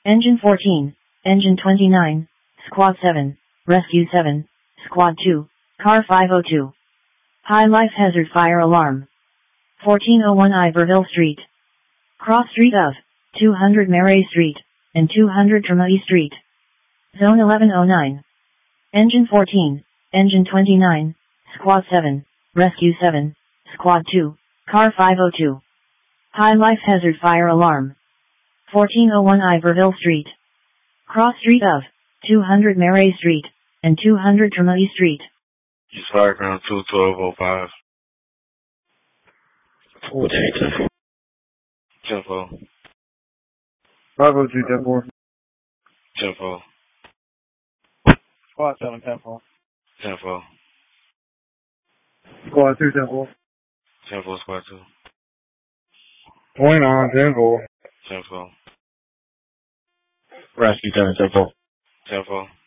Engine 14, Engine 29, Squad 7, Rescue 7, Squad 2, Car 502. High life hazard fire alarm. 1401 Iberville Street. Cross street of 200 Marais Street and 200 Tremouille Street. Zone 1109. Engine 14, Engine 29, Squad 7, Rescue 7, Squad 2, Car 502. High life hazard fire alarm. 1401 Iberville Street. Cross street of 200 Marais Street and 200 Tremouille Street. East Fireground 21205. 10-4. 502, 10-4. 10-4. Squad 7, 10-4. 10-4. Squad 2, 10-4. 10-4, Squad 2. 29, 10-4. 10-4. Rescue 7, 10-4. 10-4.